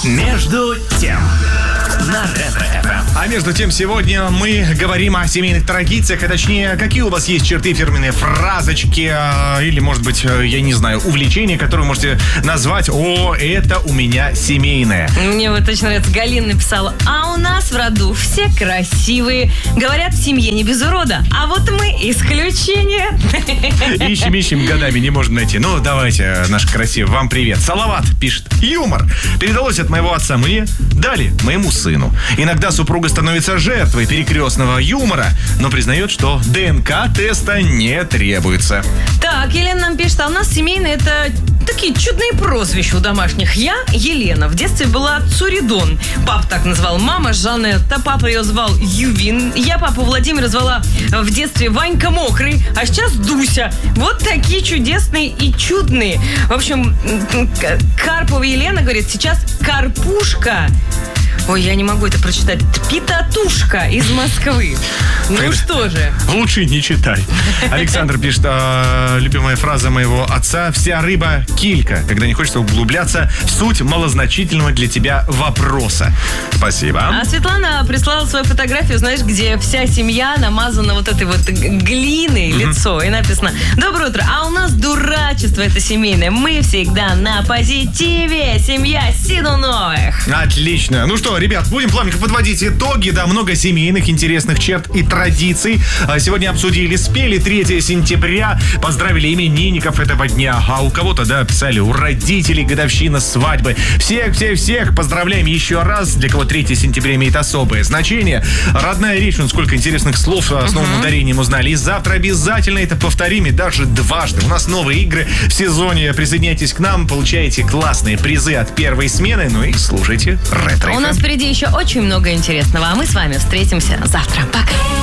Между тем на Ретро-ФМ. А между тем, сегодня мы говорим о семейных традициях, а точнее, какие у вас есть черты, фирменные фразочки или, может быть, я не знаю, увлечения, которые вы можете назвать: «О, это у меня семейное». Мне вот точно нравится, Галина написала: а у нас в роду все красивые. Говорят, в семье не без урода, а вот мы исключение. Ищем годами, не можем найти. Ну, давайте, наш красивый, вам привет. Салават пишет: юмор передалось от моего отца мне, дали моему сыну. Иногда супруга становится жертвой перекрестного юмора, но признает, что ДНК-теста не требуется. Так, Елена нам пишет: а у нас семейные — это такие чудные прозвища у домашних. Я Елена. В детстве была Цуридон. Папа так назвал. Мама Жанетта. Папа ее звал Ювин. Я папу Владимира звала в детстве Ванька Мокрый. А сейчас Дуся. Вот такие чудесные и чудные. В общем, Карпова Елена говорит: сейчас Карпушка. Ой, я не могу это прочитать. Питатушка из Москвы. Ну что же. Лучше не читай. Александр пишет: любимая фраза моего отца: вся рыба килька, когда не хочется углубляться в суть малозначительного для тебя вопроса. Спасибо. А Светлана прислала свою фотографию, знаешь, где вся семья намазана вот этой вот глиной лицо. И написано: доброе утро, а у нас дурачество это семейное. Мы всегда на позитиве. Семья Сидуновых. Отлично. Ну что, ребят, будем плавненько подводить итоги. Да, много семейных интересных черт и традиций. Сегодня обсудили, спели 3 сентября, поздравили именинников этого дня. А у кого-то, да, писали: у родителей годовщина свадьбы. Всех поздравляем еще раз. Для кого 3 сентября имеет особое значение. Родная речь, сколько интересных слов с новым ударением узнали. И завтра обязательно это повторим, и даже дважды. У нас новые игры в сезоне. Присоединяйтесь к нам, получаете классные призы от первой смены. Ну и слушайте Ретро. У нас впереди еще очень много интересного, а мы с вами встретимся завтра. Пока.